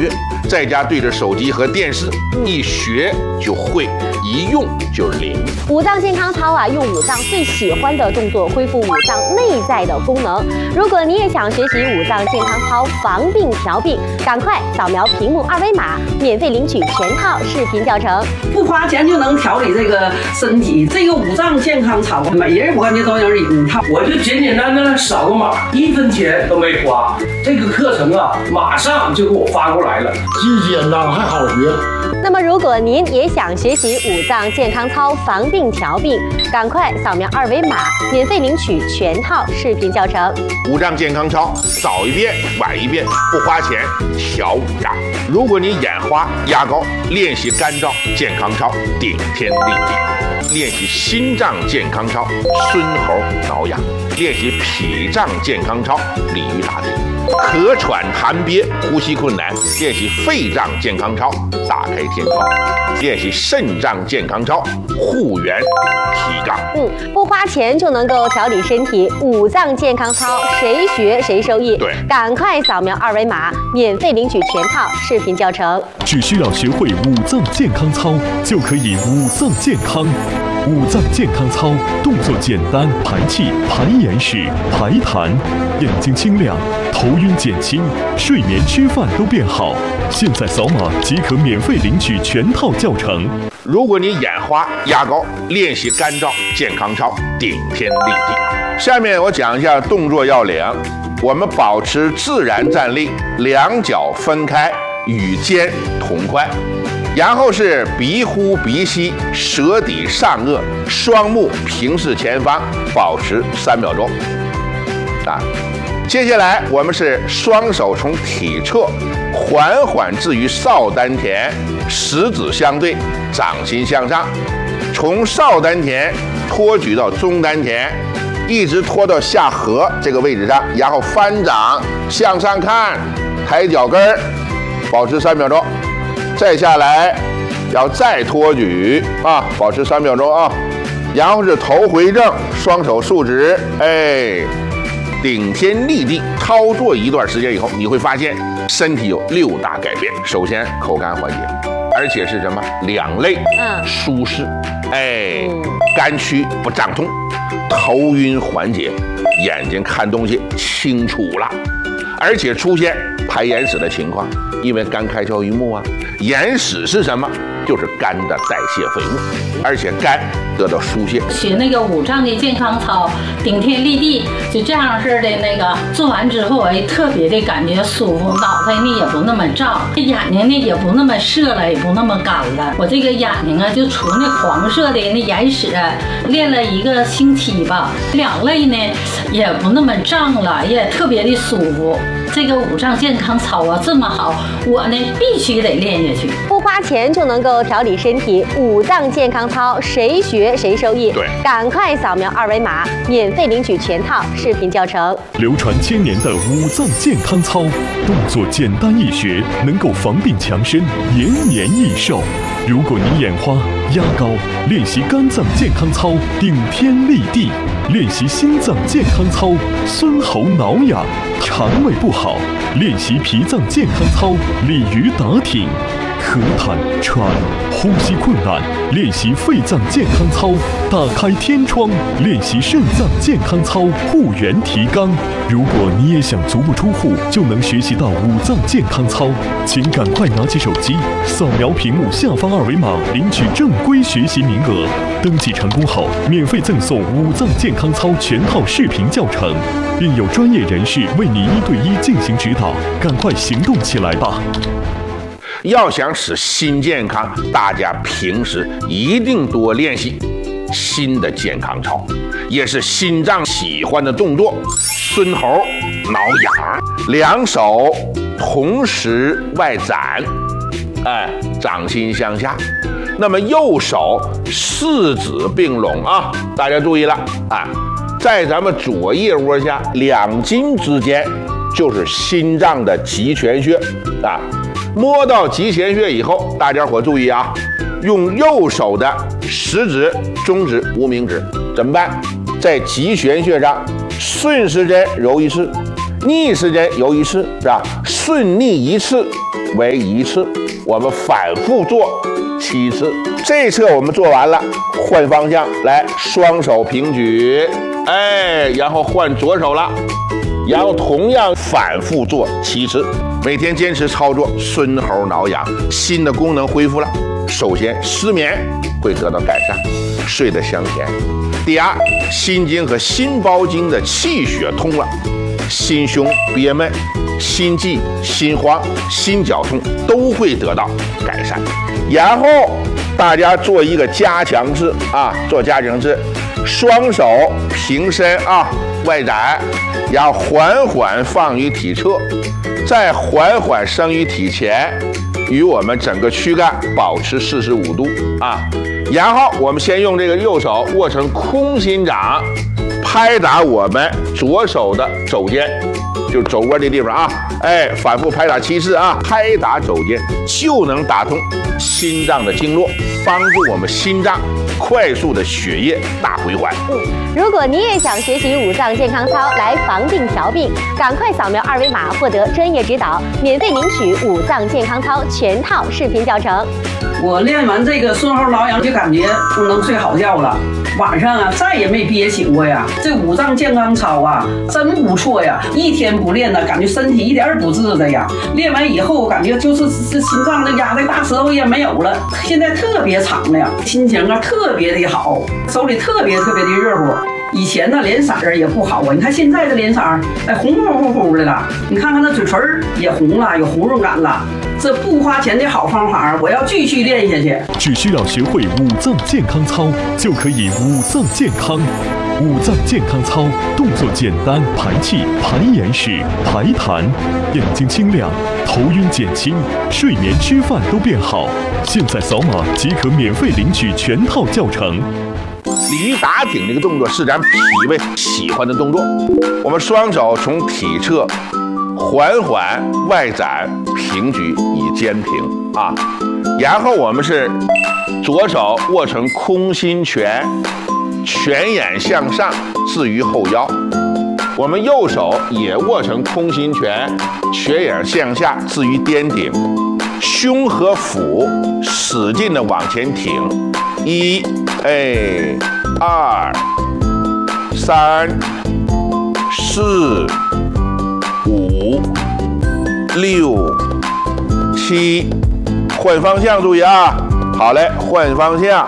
乐，在家对着手机和电视，一学就会，一用就灵。 五脏健康操啊，用五脏最喜欢的动作恢复五脏内在的功能。如果你也想学习五脏健康操防病调病，赶快扫描屏幕2维码，免费领取全套视频教程， 不花钱就能调理这个身体。这个五脏健康操，每人我感觉都有一套。 我就简简单单扫个码，1分钱都没花。这个课程啊，马上就给我发过来了， 既简单还好学。 那么，如果您也想学习五脏健康操防病调病，赶快扫描2维码，免费领取全套视频教程。 五脏健康操，早一遍晚一遍，不花钱调五脏。如果你眼花压高，练习肝脏健康操，顶天立地；练习心脏健康操，孙猴挠痒；练习脾脏健康操，鲤鱼打挺；咳喘痰憋，呼吸困难，练习肺脏健康操，打开天窗；练习肾脏健康操，护元提杠。 不花钱就能够调理身体，五脏健康操谁学谁受益。 对， 赶快扫描2维码，免费领取全套视频教程。 只需要学会五脏健康操，就可以五脏健康。五脏健康操动作简单，排气、排眼屎、排痰，眼睛清亮，头晕减轻，睡眠吃饭都变好。现在扫码即可免费领取全套教程。 如果你眼花压高，练习肝脏健康操，顶天立地。下面我讲一下动作要领。我们保持自然站立，两脚分开，与肩同宽。然后是鼻呼鼻吸，舌抵上颚，双目平视前方，保持3秒钟。接下来我们是双手从体侧缓缓置于少丹田，食指相对，掌心向上，从少丹田托举到中丹田，一直拖到下颌这个位置上，然后翻掌向上看，抬脚跟儿，保持3秒钟。再下来，要再托举保持3秒钟啊。然后是头回正，双手竖直，顶天立地。操作一段时间以后，你会发现身体有6大改变。首先，口干缓解，而且是什么？两肋舒适，肝区不胀痛，头晕缓解，眼睛看东西清楚了，而且出现排眼屎的情况。因为肝开窍于目啊，眼屎是什么？就是肝的代谢废物，而且肝得到疏泄。 学那个五脏的健康操，顶天立地，就这样式的那个做完之后，特别的感觉舒服，脑袋呢也不那么胀，眼睛呢也不那么涩了，也不那么干了。我这个眼睛啊，就除那黄色的那眼屎，练了1个星期吧，两肋呢也不那么胀了，也特别的舒服。这个五脏健康操啊这么好，我呢必须得练下去。 不花钱就能够调理身体，五脏健康操谁学谁受益。 对， 赶快扫描2维码，免费领取全套视频教程。 流传1000年的五脏健康操，动作简单易学，能够防病强身，延年益寿。如果你眼花压高，练习肝脏健康操，顶天立地；练习心脏健康操，孙猴挠痒；肠胃不好，练习脾脏健康操，鲤鱼打挺；咳痰喘，呼吸困难，练习肺脏健康操，打开天窗；练习肾脏健康操，护元提肛。如果你也想足不出户就能学习到五脏健康操，请赶快拿起手机，扫描屏幕下方2维码，领取正规学习名额。登记成功后，免费赠送五脏健康操全套视频教程，并有专业人士为你1对1进行指导。赶快行动起来吧！ 要想使心健康，大家平时一定多练习心的健康操，也是心脏喜欢的动作。孙猴挠痒，两手同时外展，掌心向下。那么右手4指并拢啊，大家注意了啊，在咱们左腋窝下2筋之间就是心脏的极泉穴啊。摸到极泉穴以后，大家伙注意啊，用右手的食指、中指、无名指怎么办？在极泉穴上顺时针揉1次，逆时针揉1次，是吧？顺逆1次， 为1次，我们反复做7次。这一侧我们做完了，换方向，来，双手平举，哎，然后换左手了，然后同样反复做7次。每天坚持操作，孙猴挠痒，心的功能恢复了。首先，失眠会得到改善，睡得香甜。第二，心经和心包经的气血通了，心胸憋闷、心悸、心慌、心绞痛都会得到改善。然后大家做一个加强式啊，做加强式，双手平伸啊，外展，然后缓缓放于体侧，再缓缓升于体前，与我们整个躯干保持45度啊。然后我们先用这个右手握成空心掌，拍打我们左手的肘尖，就是肘窝这地方啊，哎，反复拍打7次啊，拍打肘尖就能打通心脏的经络，帮助我们心脏快速的血液大回环。 如果你也想学习5脏健康操来防病调病，赶快扫描2维码获得专业指导，免费领取5脏健康操全套视频教程。 我练完这个孙猴挠痒就感觉不能睡好觉了，晚上啊再也没憋醒过呀。这5脏健康操啊真不错呀，一天不练呢，感觉身体一点不自在呀。练完以后感觉就是这心脏的压的大舌头也没有了，现在特别长了呀，心情啊特别的好，手里特别的热乎。以前呢脸色儿也不好啊，你看现在这脸色儿，哎，红乎的了。你看看那嘴唇也红了，有红润感了。这不花钱的好方法，我要继续练下去。 只需要学会5脏健康操，就可以5脏健康。5脏健康操动作简单，排气、排眼屎、排痰，眼睛清亮，头晕减轻，睡眠吃饭都变好。现在扫码即可免费领取全套教程。 鲤鱼打挺这个动作是咱脾胃喜欢的动作。我们双手从体侧缓缓外展平举以肩平啊，然后我们是左手握成空心拳，拳眼向上置于后腰，我们右手也握成空心拳，拳眼向下置于颠顶，胸和腹使劲的往前挺，1、2、3、4、5、6、7，换方向注意啊！好嘞，换方向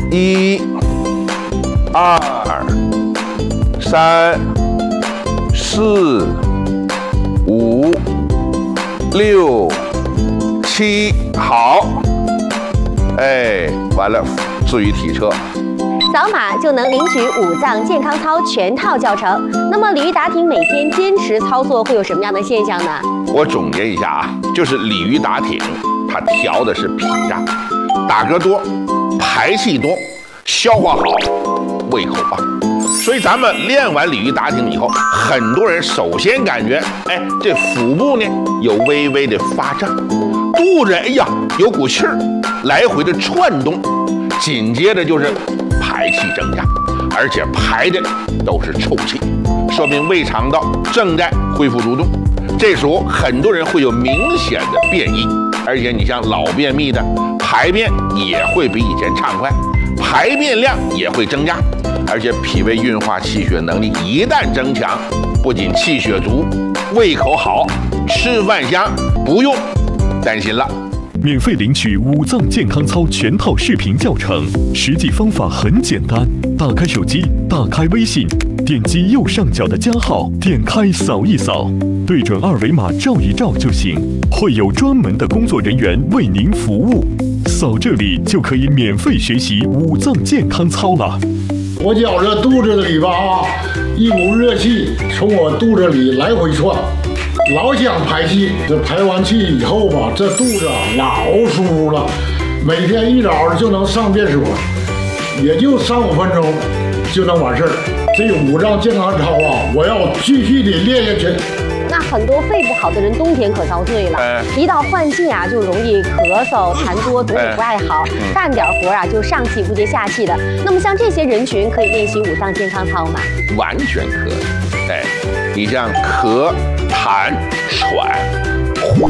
，1、2、3、4、5、6、7，好，哎，完了，置于体侧。 扫码就能领取5脏健康操全套教程。那么鲤鱼打挺每天坚持操作会有什么样的现象呢？ 我总结一下啊，就是鲤鱼打挺，它调的是脾脏，打嗝多，排气多，消化好，胃口棒。所以咱们练完鲤鱼打挺以后，很多人首先感觉，哎，这腹部呢有微微的发胀，肚子哎呀有股气儿来回的窜动，紧接着就是排气增加，而且排的都是臭气，说明胃肠道正在恢复蠕动。这时候很多人会有明显的便意，而且你像老便秘的，排便也会比以前畅快，排便量也会增加，而且脾胃运化气血能力一旦增强，不仅气血足，胃口好，吃饭香，不用担心了。 免费领取5脏健康操全套视频教程，实际方法很简单，打开手机，打开微信，点击右上角的加号，点开扫一扫，对准2维码照一照就行，会有专门的工作人员为您服务。扫这里就可以免费学习5脏健康操了。 我觉着肚子里吧啊，一股热气从我肚子里来回窜，老想排气。这排完气以后吧，这肚子老舒服了。每天一早就能上便所，也就3、5分钟就能完事儿。这5脏健康操啊，我要继续的练下去。 那很多肺不好的人冬天可遭罪了，一到换季啊就容易咳嗽、痰多，总也不爱好，干点活啊就上气不接下气的。那么像这些人群可以练习5脏健康操吗？ 完全可以。哎，你像咳、痰、喘，